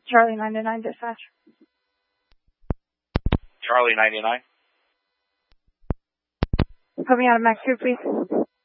Charlie 99 dispatch. Charlie 99. Put me on a Mac 2, please.